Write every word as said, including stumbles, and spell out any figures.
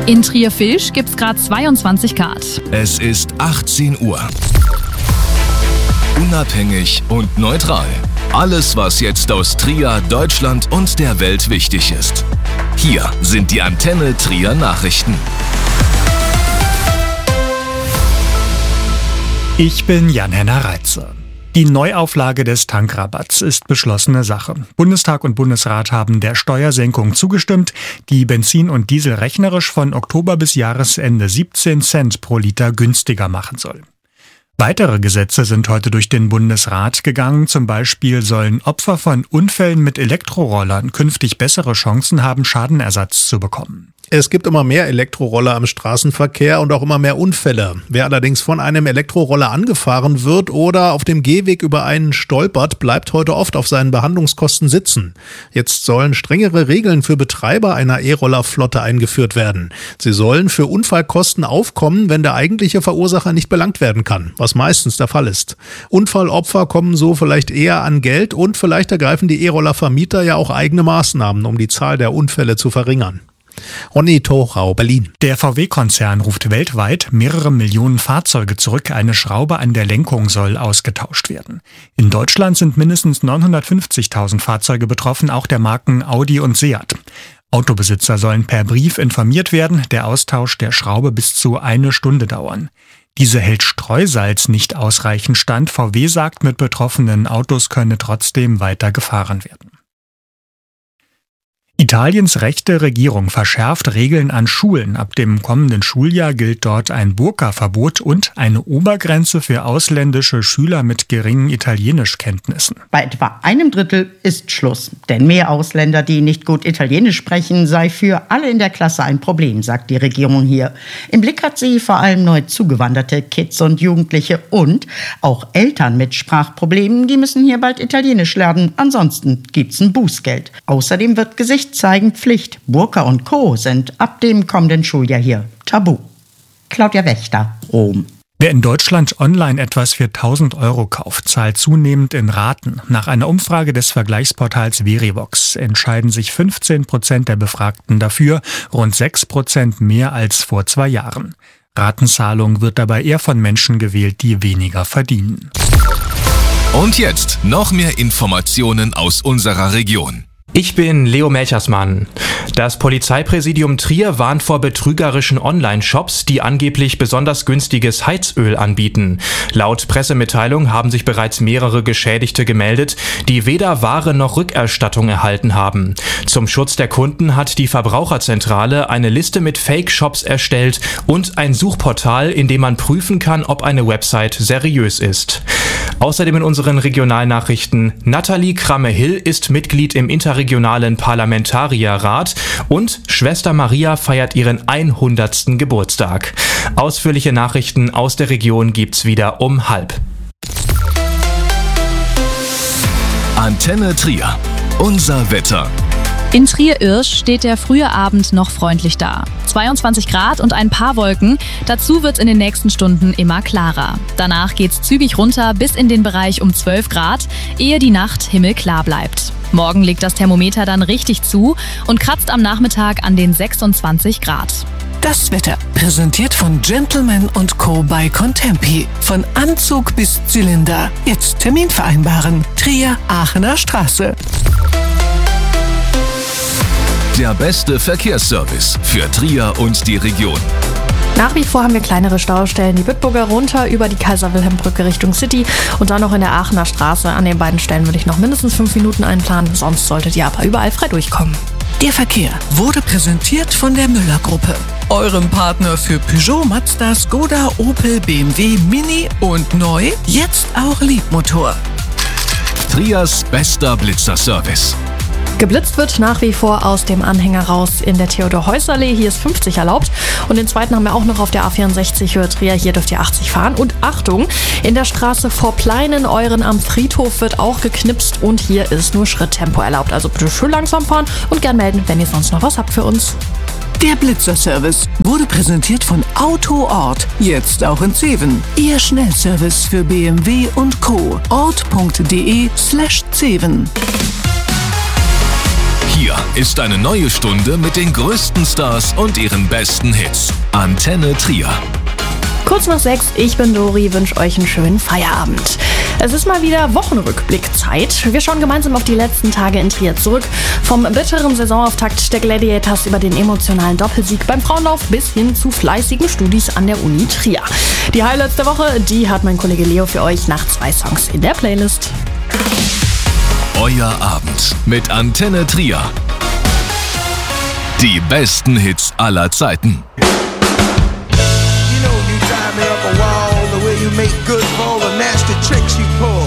In Trier-Vilsch gibt's gerade zweiundzwanzig Grad. Es ist achtzehn Uhr. Unabhängig und neutral. Alles, was jetzt aus Trier, Deutschland und der Welt wichtig ist. Hier sind die Antenne Trier Nachrichten. Ich bin Jan-Henner Reitze. Die Neuauflage des Tankrabatts ist beschlossene Sache. Bundestag und Bundesrat haben der Steuersenkung zugestimmt, die Benzin und Diesel rechnerisch von Oktober bis Jahresende siebzehn Cent pro Liter günstiger machen soll. Weitere Gesetze sind heute durch den Bundesrat gegangen. Zum Beispiel sollen Opfer von Unfällen mit Elektrorollern künftig bessere Chancen haben, Schadenersatz zu bekommen. Es gibt immer mehr Elektroroller im Straßenverkehr und auch immer mehr Unfälle. Wer allerdings von einem Elektroroller angefahren wird oder auf dem Gehweg über einen stolpert, bleibt heute oft auf seinen Behandlungskosten sitzen. Jetzt sollen strengere Regeln für Betreiber einer E-Roller-Flotte eingeführt werden. Sie sollen für Unfallkosten aufkommen, wenn der eigentliche Verursacher nicht belangt werden kann, was meistens der Fall ist. Unfallopfer kommen so vielleicht eher an Geld und vielleicht ergreifen die E-Roller-Vermieter ja auch eigene Maßnahmen, um die Zahl der Unfälle zu verringern. Ronny Thorau, Berlin. Der V W-Konzern ruft weltweit mehrere Millionen Fahrzeuge zurück. Eine Schraube an der Lenkung soll ausgetauscht werden. In Deutschland sind mindestens neunhundertfünfzigtausend Fahrzeuge betroffen, auch der Marken Audi und Seat. Autobesitzer sollen per Brief informiert werden. Der Austausch der Schraube bis zu eine Stunde dauern. Diese hält Streusalz nicht ausreichend stand. V W sagt, mit betroffenen Autos könne trotzdem weiter gefahren werden. Italiens rechte Regierung verschärft Regeln an Schulen. Ab dem kommenden Schuljahr gilt dort ein Burka-Verbot und eine Obergrenze für ausländische Schüler mit geringen Italienischkenntnissen. Bei etwa einem Drittel ist Schluss. Denn mehr Ausländer, die nicht gut Italienisch sprechen, sei für alle in der Klasse ein Problem, sagt die Regierung hier. Im Blick hat sie vor allem neu zugewanderte Kids und Jugendliche und auch Eltern mit Sprachproblemen, die müssen hier bald Italienisch lernen. Ansonsten gibt's ein Bußgeld. Außerdem wird Gesicht zeigen Pflicht. Burka und Co. sind ab dem kommenden Schuljahr hier tabu. Claudia Wächter, Rom. Wer in Deutschland online etwas für tausend Euro kauft, zahlt zunehmend in Raten. Nach einer Umfrage des Vergleichsportals Verivox entscheiden sich fünfzehn Prozent der Befragten dafür, rund sechs Prozent mehr als vor zwei Jahren. Ratenzahlung wird dabei eher von Menschen gewählt, die weniger verdienen. Und jetzt noch mehr Informationen aus unserer Region. Ich bin Leo Melchersmann. Das Polizeipräsidium Trier warnt vor betrügerischen Online-Shops, die angeblich besonders günstiges Heizöl anbieten. Laut Pressemitteilung haben sich bereits mehrere Geschädigte gemeldet, die weder Ware noch Rückerstattung erhalten haben. Zum Schutz der Kunden hat die Verbraucherzentrale eine Liste mit Fake-Shops erstellt und ein Suchportal, in dem man prüfen kann, ob eine Website seriös ist. Außerdem in unseren Regionalnachrichten: Nathalie Kramme-Hill ist Mitglied im interregionalen Parlamentarierrat und Schwester Maria feiert ihren hundertsten Geburtstag. Ausführliche Nachrichten aus der Region gibt's wieder um halb. Antenne Trier. Unser Wetter. In Trier-Irsch steht der frühe Abend noch freundlich da. zweiundzwanzig Grad und ein paar Wolken. Dazu wird es in den nächsten Stunden immer klarer. Danach geht's zügig runter bis in den Bereich um zwölf Grad, ehe die Nacht himmelklar bleibt. Morgen legt das Thermometer dann richtig zu und kratzt am Nachmittag an den sechsundzwanzig Grad. Das Wetter präsentiert von Gentleman und Co. bei Contempi. Von Anzug bis Zylinder. Jetzt Termin vereinbaren. Trier, Aachener Straße. Der beste Verkehrsservice für Trier und die Region. Nach wie vor haben wir kleinere Staustellen, die Bitburger runter über die Kaiser-Wilhelm-Brücke Richtung City und dann noch in der Aachener Straße. An den beiden Stellen würde ich noch mindestens fünf Minuten einplanen, sonst solltet ihr aber überall frei durchkommen. Der Verkehr wurde präsentiert von der Müller-Gruppe. Eurem Partner für Peugeot, Mazda, Skoda, Opel, B M W, Mini und neu, jetzt auch Leapmotor. Triers bester Blitzerservice. Geblitzt wird nach wie vor aus dem Anhänger raus in der Theodor-Heuss-Allee. Hier ist fünfzig erlaubt. Und den zweiten haben wir auch noch auf der A vierundsechzig Höhe Trier. Hier dürft ihr achtzig fahren. Und Achtung, in der Straße vor Pleinen, euren am Friedhof, wird auch geknipst. Und hier ist nur Schritttempo erlaubt. Also bitte schön langsam fahren und gern melden, wenn ihr sonst noch was habt für uns. Der Blitzerservice wurde präsentiert von Autoort. Jetzt auch in Zeven. Ihr Schnellservice für B M W und Co. ort punkt de slash Zeven. Hier ist eine neue Stunde mit den größten Stars und ihren besten Hits. Antenne Trier. Kurz nach sechs, ich bin Dori, wünsche euch einen schönen Feierabend. Es ist mal wieder Wochenrückblickzeit. Wir schauen gemeinsam auf die letzten Tage in Trier zurück. Vom bitteren Saisonauftakt der Gladiators über den emotionalen Doppelsieg beim Frauenlauf bis hin zu fleißigen Studis an der Uni Trier. Die Highlights der Woche, die hat mein Kollege Leo für euch nach zwei Songs in der Playlist. Euer Abend mit Antenne Trier. Die besten Hits aller Zeiten. You know you drive me up a wall, the way you make good for all the nasty tricks you pull.